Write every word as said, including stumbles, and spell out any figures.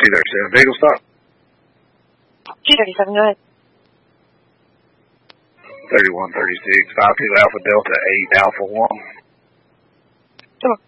two thirty-seven, vehicle stop. two thirty-seven, go ahead. thirty-one thirty-six, five two Alpha Delta eight Alpha one. Come on.